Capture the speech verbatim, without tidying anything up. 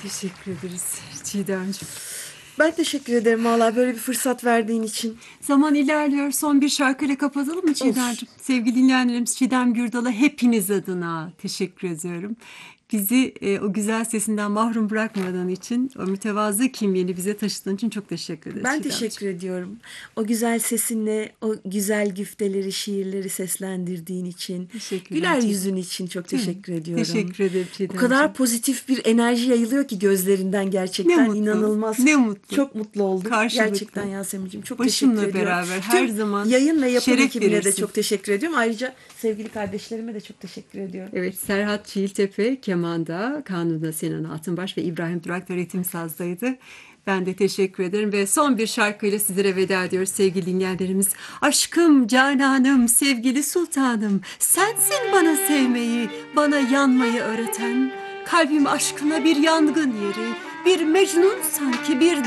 Teşekkür ederiz Çiğdemciğim. Ben teşekkür ederim valla böyle bir fırsat verdiğin için. Zaman ilerliyor. Son bir şarkıyla kapatalım mı Çiğdemciğim? Sevgili dinleyenlerimiz, Çiğdem Gürdal'a hepiniz adına teşekkür ediyorum. Bizi e, o güzel sesinden mahrum bırakmadığın için, o mütevazı kimliğini bize taşıdığın için çok teşekkür ederiz. Ben Çiğdemciğim. teşekkür ediyorum. O güzel sesinle o güzel güfteleri, şiirleri seslendirdiğin için. Teşekkürler Güler Çiğdem. yüzün için çok teşekkür ediyorum. Teşekkür ederim O Çiğdemciğim. kadar pozitif bir enerji yayılıyor ki gözlerinden gerçekten. Ne mutlu, inanılmaz. ne mutlu. Çok mutlu oldum. Karşılıklı. Gerçekten Yasemin'ciğim çok Başımla teşekkür ediyorum. beraber her Tüm zaman yayın ve yapım şeref ekibine de verirsin. çok teşekkür ediyorum. Ayrıca sevgili kardeşlerime de çok teşekkür ediyorum. Evet, Serhat Çiğiltepe kemanda, Kanun'da Sinan Altınbaş ve İbrahim Durak da ritim sazdaydı. Ben de teşekkür ederim ve son bir şarkıyla sizlere veda ediyoruz sevgili dinleyenlerimiz. Aşkım, cananım, sevgili sultanım, sensin bana sevmeyi, bana yanmayı öğreten. Kalbim aşkına bir yangın yeri, bir Mecnun sanki bir